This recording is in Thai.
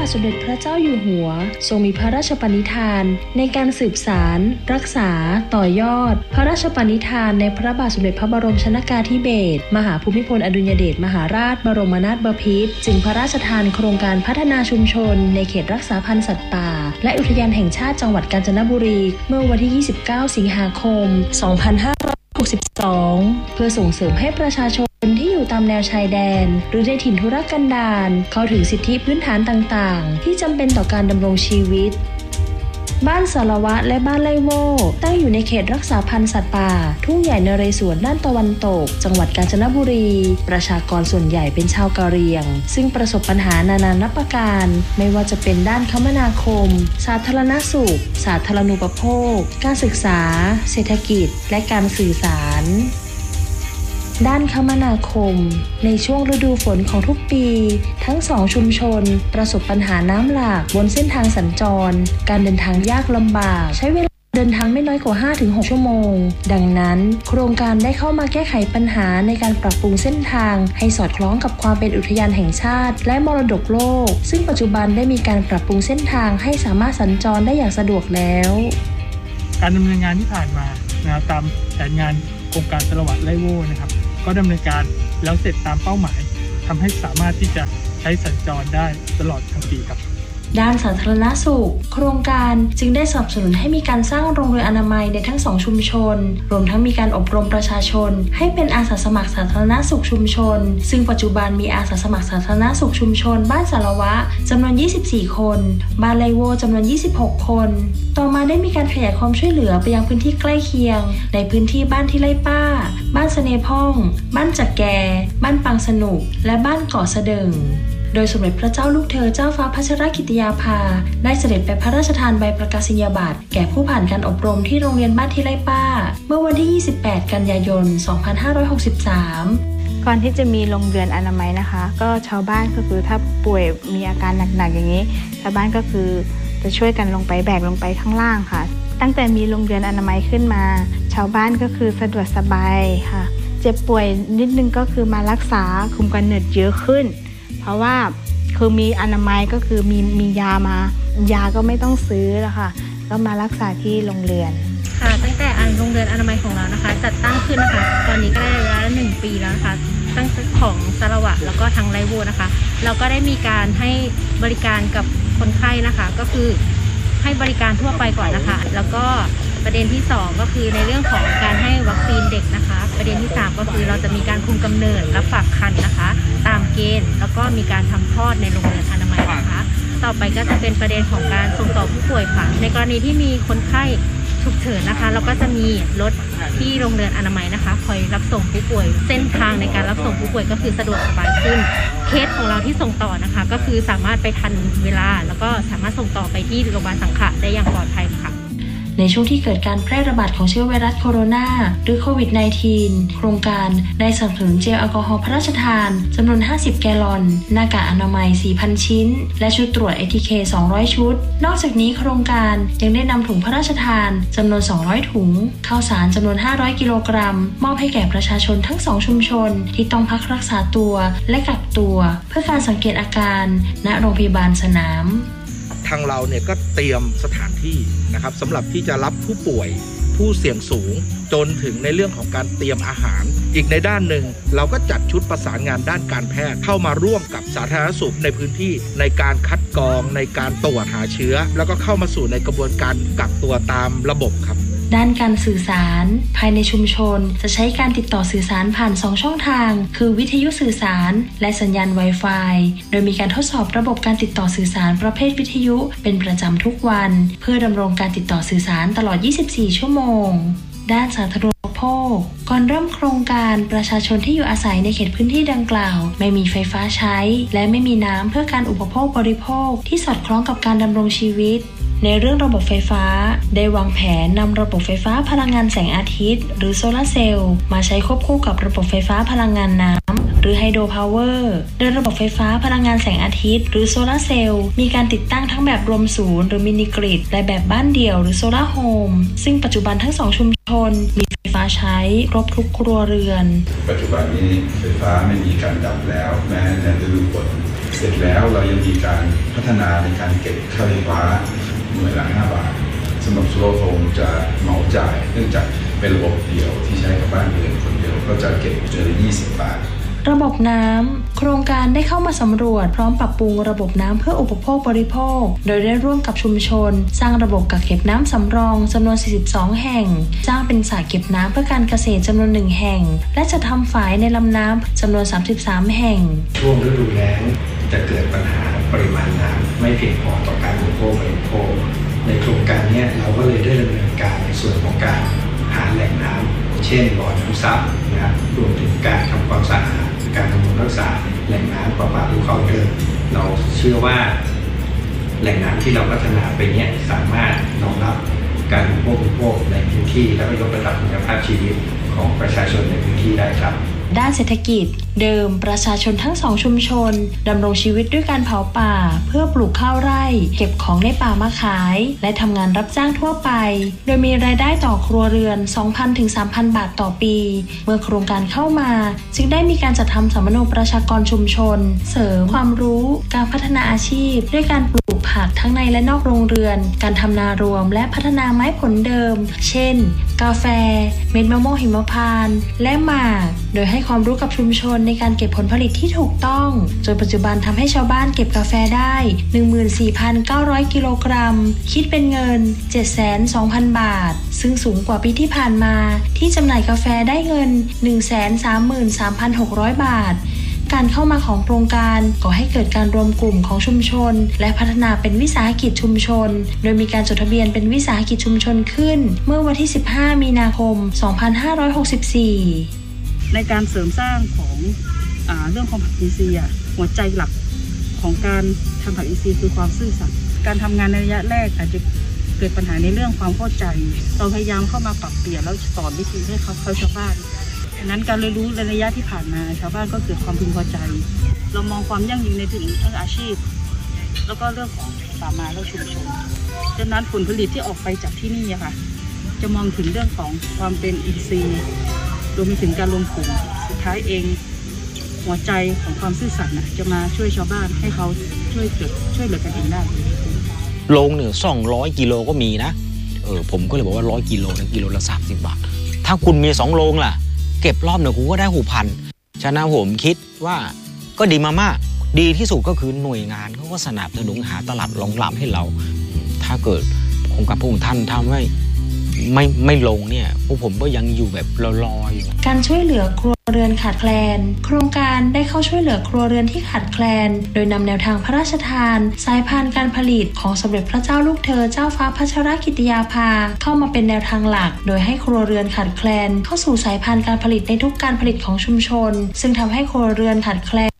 ทสมเด็จพระเจ้าอยู่หัวทรงมีพระราชปณิธานในการสืบสานรักษาต่อยอดพระราชปณิธานในพระบาทสมเด็จพระบรมชนกาธิเบศรมหาภูมิพลอดุลยเดชมหาราชบรมนาถบพิตรจึงพระราชทานโครงการพัฒนาชุมชนในเขตรักษาพันธุ์สัตว์ป่าและอุทยานแห่งชาติจังหวัดกาญจนบุรีเมื่อวันที่ 29 สิงหาคม 2562 เพื่อส่งเสริมให้ประชาชนที่อยู่ตามแนวชายแดนหรือในถิ่นทุรกันดารเข้าถึงสิทธิพื้นฐานต่างๆที่จำเป็นต่อการดำรงชีวิตบ้านสารวะและบ้านไร่โว่ตั้งอยู่ในเขตรักษาพันธุ์สัตว์ป่าทุ่งใหญ่นเรศวรด้านตะวันตกจังหวัดกาญจนบุรีประชากรส่วนใหญ่เป็นชาวกะเหรี่ยงซึ่งประสบปัญหานานานับประการไม่ว่าจะเป็นด้านคมนาคมสาธารณสุขสาธารณูปโภคการศึกษาเศรษฐกิจและการสื่อสารด้านคมนาคมในช่วงฤดูฝนของทุกปีทั้งสองชุมชนประสบปัญหาน้ำหลากบนเส้นทางสัญจรการเดินทางยากลำบากใช้เวลาเดินทางไม่น้อยกว่า 5-6 ชั่วโมงดังนั้นโครงการได้เข้ามาแก้ไขปัญหาในการปรับปรุงเส้นทางให้สอดคล้องกับความเป็นอุทยานแห่งชาติและมรดกโลกซึ่งปัจจุบันได้มีการปรับปรุงเส้นทางให้สามารถสัญจรได้อย่างสะดวกแล้วการดำเนินงานที่ผ่านมานะครับตามแผนงานโครงการสารวัตรไร่โว่นะครับก็ดำเนินการแล้วเสร็จตามเป้าหมายทำให้สามารถที่จะใช้สัญจรได้ตลอดทั้งปีครับด้านสาธารณสุขโครงการจึงได้สนับสนุนให้มีการสร้างโรงเรือนอนามัยในทั้ง2ชุมชนรวมทั้งมีการอบรมประชาชนให้เป็นอาสาสมัครสาธารณสุขชุมชนซึ่งปัจจุบันมีอาสาสมัครสาธารณสุขชุมชนบ้านสารวะจำนวน24คนบ้านไร่โว่จำนวน26คนต่อมาได้มีการขยายความช่วยเหลือไปยังพื้นที่ใกล้เคียงในพื้นที่บ้านที่ไร่ป้าบ้านเสน่ห์พ่องบ้านจักแกบ้านปังสนุกและบ้านเกาะสะเดิงโดยสมเด็จพระเจ้าลูกเธอเจ้าฟ้าพัชรกิติยาภาได้เสด็จไปพระราชทานใบประกาศนียบัตรแก่ผู้ผ่านการอบรมที่โรงเรียนบ้านที่ไร่ป้าเมื่อวันที่28กันยายน2563 ก่อนที่จะมีโรงเรือนอนามัยนะคะก็ชาวบ้านก็คือถ้าป่วยมีอาการหนักๆอย่างนี้ชาวบ้านก็คือจะช่วยกันลงไปแบกลงไปข้างล่างค่ะตั้งแต่มีโรงเรือนอนามัยขึ้นมาชาวบ้านก็คือสะดวกสบายค่ะเจ็บป่วยนิดนึงก็คือมารักษาคุมกำเนิดเยอะขึ้นเพราะว่าคือมีอนามัยก็คือมียายาก็ไม่ต้องซื้อแล้วค่ะก็มารักษาที่โรงเรือนค่ะตั้งแต่โรงเรือนอนามัยของเรานะคะจัดตั้งขึ้นนะคะตอนนี้ก็ได้ระยะ1 ปีแล้วนะคะตั้งแต่ของสารวะแล้วก็ทางไร่โว่นะคะเราก็ได้มีการให้บริการกับคนไข้นะคะก็คือให้บริการทั่วไปก่อนนะคะแล้วก็ประเด็นที่2ก็คือในเรื่องของการให้วัคซีนเด็กนะคะประเด็นที่3ก็คือเราจะมีการคุมกำเนิดและฝากครรภ์นะคะตามเกณฑ์แล้วก็มีการทำคลอดในโรงเรียนอนามัยนะคะต่อไปก็จะเป็นประเด็นของการส่งต่อผู้ป่วยค่ะในกรณีที่มีคนไข้ฉุกเฉินนะคะเราก็จะมีรถที่โรงเรียนอนามัยนะคะคอยรับส่งผู้ป่วยเส้นทางในการรับส่งผู้ป่วยก็คือสะดวกสบายขึ้นเคสของเราที่ส่งต่อนะคะก็คือสามารถไปทันเวลาแล้วก็สามารถส่งต่อไปที่โรงพยาบาลสังขะได้อย่างปลอดภัยค่ะในช่วงที่เกิดการแพร่ระบาดของเชื้อไวรัสโคโรนาหรือโควิด -19 โครงการได้สนับสนุนเจลแอลกอฮอล์พระราชทานจำนวน50 แกลลอนหน้ากากอนามัย 4,000 ชิ้นและชุดตรวจ ATK 200 ชุดนอกจากนี้โครงการยังได้นำถุงพระราชทานจำนวน200 ถุงข้าวสารจำนวน500 กิโลกรัมมอบให้แก่ประชาชนทั้ง2ชุมชนที่ต้องพักรักษาตัวและกักตัวเพื่อการสังเกตอาการณโรงพยาบาลสนามทางเราเนี่ยก็เตรียมสถานที่นะครับสำหรับที่จะรับผู้ป่วยผู้เสี่ยงสูงจนถึงในเรื่องของการเตรียมอาหารอีกในด้านหนึ่งเราก็จัดชุดประสานงานด้านการแพทย์เข้ามาร่วมกับสาธารณสุขในพื้นที่ในการคัดกรองในการตรวจหาเชื้อแล้วก็เข้ามาสู่ในกระบวนการกักตัวตามระบบครับด้านการสื่อสารภายในชุมชนจะใช้การติดต่อสื่อสารผ่าน2ช่องทางคือวิทยุสื่อสารและสัญญาณ Wi-Fi โดยมีการทดสอบระบบการติดต่อสื่อสารประเภทวิทยุเป็นประจำทุกวันเพื่อดำรงการติดต่อสื่อสารตลอด24ชั่วโมงด้านสาธารณูปโภคก่อนเริ่มโครงการประชาชนที่อยู่อาศัยในเขตพื้นที่ดังกล่าวไม่มีไฟฟ้าใช้และไม่มีน้ำเพื่อการอุปโภคบริโภคที่สอดคล้องกับการดำรงชีวิตในเรื่องระบบไฟฟ้าได้วางแผนนำระบบไฟฟ้าพลังงานแสงอาทิตย์หรือโซลาร์เซลล์มาใช้ควบคู่กับระบบไฟฟ้าพลังงานน้ำหรือไฮโดรพาวเวอร์โดยระบบไฟฟ้าพลังงานแสงอาทิตย์หรือโซลาร์เซลล์มีการติดตั้งทั้งแบบรวมศูนย์หรือมินิกริดและแบบบ้านเดี่ยวหรือโซลาร์โฮมซึ่งปัจจุบันทั้ง2ชุมชนมีไฟฟ้าใช้ครบทุกครัวเรือนปัจจุบันนี้ไฟฟ้าไม่มีการดับแล้วแม้ในฤดูฝนเสร็จแล้วเรายังมีการพัฒนาในการเก็บค่าไฟฟ้าหน่วยละ5 บาทสำหรับโซลาร์โฮมจะเหมาจ่ายเนื่องจากเป็นระบบเดี่ยวที่ใช้กับบ้านเรือนคนเดียวก็จะเก็บเดือนละ20 บาทระบบน้ำโครงการได้เข้ามาสำรวจพร้อมปรับปรุงระบบน้ำเพื่ออุปโภคบริโภคโดยได้ร่วมกับชุมชนสร้างระบบกักเก็บน้ำสำรองจำนวน42แห่งสร้างเป็นสระเก็บน้ำเพื่อการเกษตรจำนวน1แห่งและจะทำฝายในลำน้ำจำนวน33แห่งช่วงฤดูแล้งจะเกิดปัญหาปริมาณน้ำไม่เพียงพอต่อการอุปโภคบริโภคในโครงการนี้เราก็เลยได้ดำเนินการในส่วนของการหาแหล่งน้ำเช่นบ่อน้ำซับนะครับรวมถึงการทำความสะอาดการบำรุงรักษาแหล่งน้ำประปาภูเขาเดิมเราเชื่อว่าแหล่งน้ำที่เราพัฒนาไปนี้สามารถรองรับการบริโภคในพื้นที่และก็ยกระดับคุณภาพชีวิตของประชาชนในพื้นที่ได้ครับด้านเศรษฐกิจเดิมประชาชนทั้ง2ชุมชนดำรงชีวิตด้วยการเผาป่าเพื่อปลูกข้าวไร่เก็บของในป่ามาขายและทำงานรับจ้างทั่วไปโดยมีรายได้ต่อครัวเรือน 2,000 ถึง 3,000 บาทต่อปีเมื่อโครงการเข้ามาจึงได้มีการจัดทำสัมมโนประชากรชุมชนเสริมความรู้การพัฒนาอาชีพด้วยการปลูกผักทั้งในและนอกโรงเรือนการทำนารวมและพัฒนาไม้ผลเดิมเช่นกาแฟเม็ดมะม่วงหิมพานต์และหมากโดยให้ความรู้กับชุมชนในการเก็บผลผลิตที่ถูกต้องจนปัจจุบันทำให้ชาวบ้านเก็บกาแฟได้ 14,900 กิโลกรัมคิดเป็นเงิน 720,000 บาทซึ่งสูงกว่าปีที่ผ่านมาที่จำหน่ายกาแฟได้เงิน 133,600 บาทการเข้ามาของโครงการก่อให้เกิดการรวมกลุ่มของชุมชนและพัฒนาเป็นวิสาหกิจชุมชนโดยมีการจดทะเบียนเป็นวิสาหกิจชุมชนขึ้นเมื่อวันที่15มีนาคม2564 ในการเสริมสร้างของเรื่องของผักอินทรีย์หัวใจหลักของการทำผักอินทรีย์คือความซื่อสัตย์การทำงานในระยะแรกอาจจะเกิดปัญหาในเรื่องความเข้าใจเราพยายามเข้ามาปรับเปลี่ยนแล้วสอนวิธีให้เขาชาวบ้านดังนั้นการเรียนรู้ในระยะที่ผ่านมาชาวบ้านก็เกิดความพึงพอใจเรามองความยั่งยืนในถึงอาชีพแล้วก็เรื่องของป่าไม้และชุมชนดังนั้นผลผลิตที่ออกไปจากที่นี่ค่ะจะมองถึงเรื่องของความเป็นอินทรีย์รวมไปถึงการรวมกลุ่มสุดท้ายเองหัวใจของความซื่อสัตย์จะมาช่วยชาวบ้านให้เขาช่วยเหลือกันเองได้โลงเนี่ย200 กิโลก็มีนะผมก็เลยบอกว่า100 กิโลนะกิโลละ30 บาทถ้าคุณมี2 โลงล่ะเก็บรอบเนี่ยคุณก็ได้6,000ฉะนั้นผมคิดว่าก็ดีมากๆดีที่สุดก็คือหน่วยงานเขาก็สนับสนุนหาตลาดรองรับให้เราถ้าเกิดโครงการพวกท่านทำไม่ลงเนี่ยพวกผมก็ยังอยู่แบบรออยู่การช่วยเหลือครัวเรือนขาดแคลนโครงการได้เข้าช่วยเหลือครัวเรือนที่ขาดแคลนโดยนำแนวทางพระราชทานสายพานการผลิตของสมเด็จพระเจ้าลูกเธอเจ้าฟ้าพัชรกิติยาภาเข้ามาเป็นแนวทางหลักโดยให้ครัวเรือนขาดแคลนเข้าสู่สายพานการผลิตในทุกการผลิตของชุมชนซึ่งทำให้ครัวเรือนขาดแคล